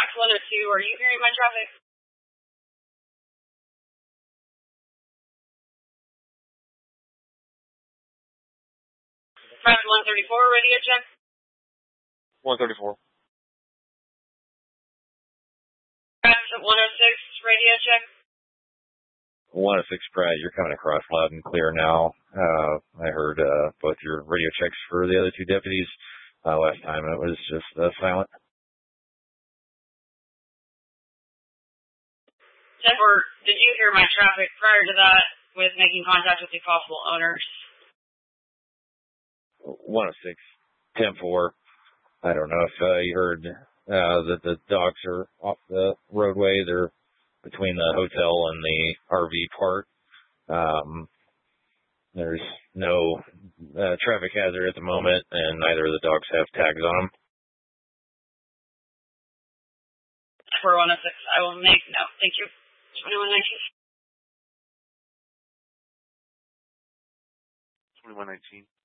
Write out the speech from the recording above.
Max 102, are you hearing my traffic? Max 134, radio check. 134. Max 106, radio check. 106, Brad, you're coming across loud and clear now. I heard both your radio checks for the other two deputies. Last time it was just silent. Or did you hear my traffic prior to that with making contact with the possible owners? 106, 10-4. I don't know if you heard that the dogs are off the roadway. They're between the hotel and the RV park. There's no traffic hazard at the moment, and neither of the dogs have tags on them. For 106, I will make note. Thank you. 2119. 2119.